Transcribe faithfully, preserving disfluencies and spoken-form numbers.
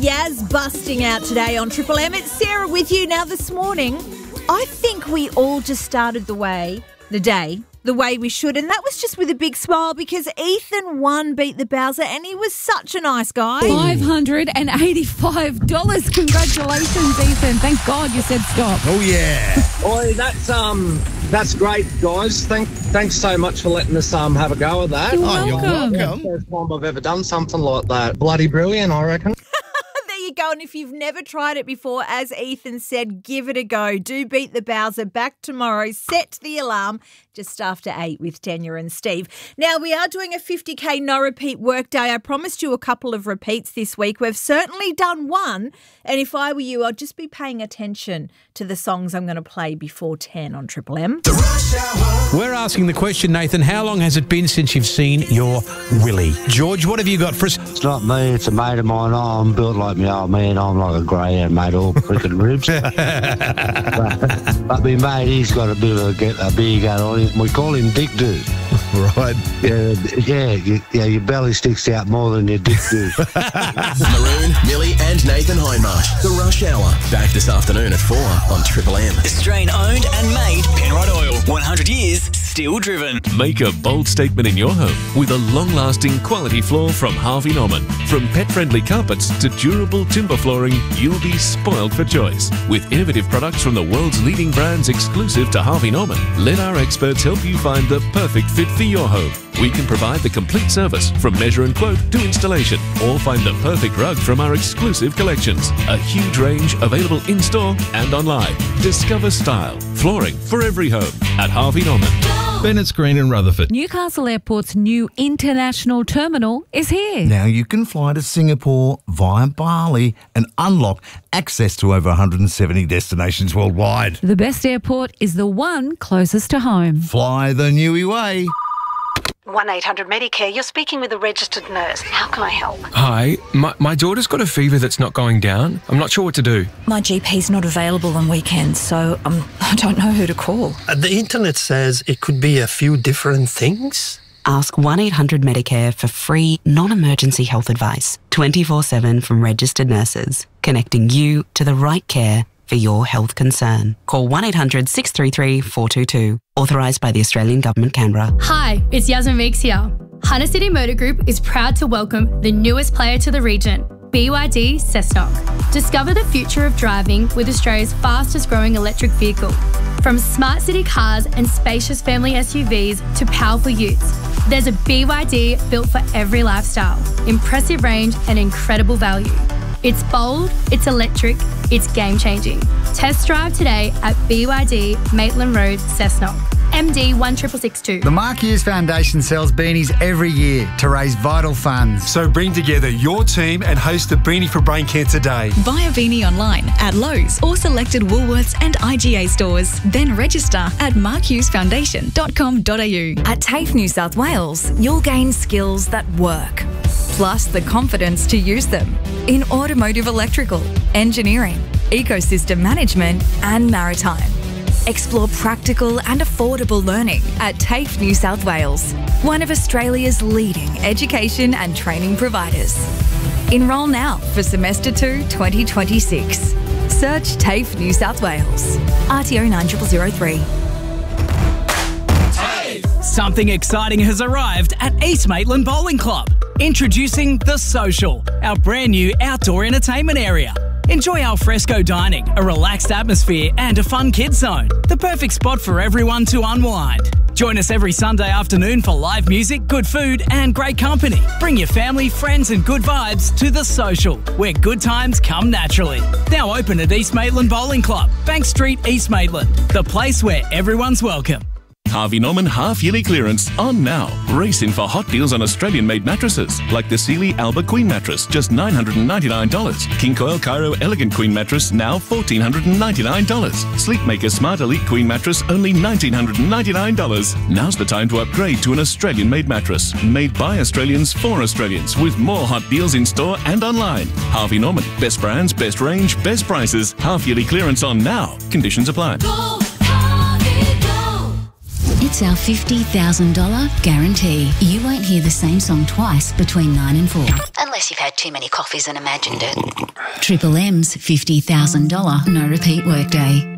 Yaz busting out today on Triple M. It's Sarah with you. Now this morning, I think we all just started the way, the day, the way we should, and that was just with a big smile because Ethan won Beat the Bowser and he was such a nice guy. five hundred eighty-five dollars. Congratulations, Ethan. Thank God you said stop. Oh, yeah. Oi, that's um, that's great, guys. Thank, thanks so much for letting us um have a go at that. You're Oh, you're welcome. welcome. First time I've ever done something like that. Bloody brilliant, I reckon. There you go. And if you've never tried it before, as Ethan said, give it a go. Do Beat the Bowser back tomorrow. Set the alarm just after eight with Tanya and Steve. Now, we are doing a fifty K no repeat workday. I promised you a couple of repeats this week. We've certainly done one. And if I were you, I'd just be paying attention to the songs I'm going to play before ten on Triple M. We're asking the question, Nathan, how long has it been since you've seen your Willie? George, what have you got for us? It's not me, it's a mate of mine. I'm built like my old man. I'm like a greyhound, mate, all freaking ribs. but, but my mate, he's got a bit of a, get a beer going on him. We call him Dick Dude. Right. Yeah, yeah, you, yeah, your belly sticks out more than your dick do. Maroon, Millie and Nathan Hindmarsh. The Rush Hour. Back this afternoon at four on Triple M. Australian owned and made Penrod Oil. one hundred years, still driven. Make a bold statement in your home with a long-lasting quality floor from Harvey Norman. From pet-friendly carpets to durable timber flooring, you'll be spoiled for choice. With innovative products from the world's leading brands exclusive to Harvey Norman, let our experts help you find the perfect fit for your home. We can provide the complete service from measure and quote to installation, or find the perfect rug from our exclusive collections. A huge range available in-store and online. Discover style, flooring for every home at Harvey Norman. Bennett's Green in Rutherford. Newcastle Airport's new international terminal is here. Now you can fly to Singapore via Bali and unlock access to over one hundred seventy destinations worldwide. The best airport is the one closest to home. Fly the Newy way. one eight hundred Medicare, you're speaking with a registered nurse. How can I help? Hi, my, my daughter's got a fever that's not going down. I'm not sure what to do. My G P's not available on weekends, so um, I don't know who to call. Uh, the internet says it could be a few different things. Ask one eight hundred Medicare for free, non-emergency health advice. twenty-four seven from registered nurses, connecting you to the right care for your health concern. Call one eight hundred six three three four two two. Authorised by the Australian Government, Canberra. Hi, it's Yasmin Meeks here. Hunter City Motor Group is proud to welcome the newest player to the region, B Y D Cessnock. Discover the future of driving with Australia's fastest growing electric vehicle. From smart city cars and spacious family S U Vs to powerful utes, there's a B Y D built for every lifestyle. Impressive range and incredible value. It's bold, it's electric, it's game-changing. Test drive today at B Y D Maitland Road, Cessnock. M D one six six two. The Mark Hughes Foundation sells beanies every year to raise vital funds. So bring together your team and host the Beanie for Brain Cancer Day. Buy a beanie online at Lowe's or selected Woolworths and I G A stores. Then register at mark hughes foundation dot com dot a u. At TAFE New South Wales, you'll gain skills that work, plus the confidence to use them in automotive electrical, engineering, ecosystem management and maritime. Explore practical and affordable learning at TAFE New South Wales, one of Australia's leading education and training providers. Enrol now for Semester two twenty twenty-six. Search TAFE New South Wales. R T O nine zero zero zero three. Something exciting has arrived at East Maitland Bowling Club. Introducing The Social, our brand new outdoor entertainment area. Enjoy al fresco dining, a relaxed atmosphere and a fun kids zone. The perfect spot for everyone to unwind. Join us every Sunday afternoon for live music, good food and great company. Bring your family, friends and good vibes to The Social, where good times come naturally. Now open at East Maitland Bowling Club, Bank Street, East Maitland. The place where everyone's welcome. Harvey Norman half-yearly clearance on now. Racing for hot deals on Australian-made mattresses, like the Sealy Alba Queen mattress, just nine hundred ninety-nine dollars. King Coil Cairo Elegant Queen mattress, now one thousand four hundred ninety-nine dollars. Sleepmaker Smart Elite Queen mattress, only one thousand nine hundred ninety-nine dollars. Now's the time to upgrade to an Australian-made mattress, made by Australians for Australians, with more hot deals in store and online. Harvey Norman, best brands, best range, best prices. Half-yearly clearance on now. Conditions apply. Go, Harvey, go. It's our fifty thousand dollars guarantee. You won't hear the same song twice between nine and four. unless you've had too many coffees and imagined it. Triple M's fifty thousand dollars no repeat workday.